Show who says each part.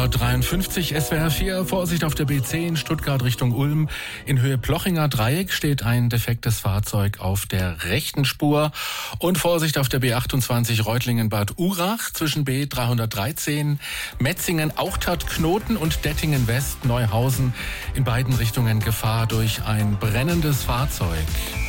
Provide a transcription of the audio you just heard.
Speaker 1: 8:53 Uhr, SWR 4, Vorsicht auf der B10, Stuttgart Richtung Ulm. In Höhe Plochinger Dreieck steht ein defektes Fahrzeug auf der rechten Spur. Und Vorsicht auf der B28 Reutlingen-Bad Urach zwischen B313, Metzingen, Auchtat, Knoten und Dettingen West, Neuhausen. In beiden Richtungen Gefahr durch ein brennendes Fahrzeug.